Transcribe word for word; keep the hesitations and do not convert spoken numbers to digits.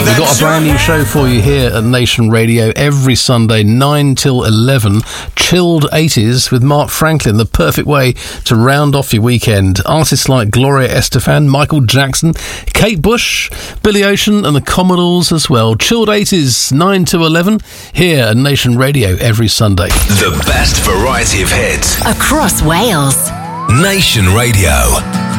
We've got a brand new show for you here at Nation Radio every Sunday, nine till eleven. Chilled eighties with Mark Franklin, the perfect way to round off your weekend. Artists like Gloria Estefan, Michael Jackson, Kate Bush, Billy Ocean and the Commodores as well. Chilled eighties, nine to eleven, here at Nation Radio every Sunday. The best variety of hits across Wales. Nation Radio.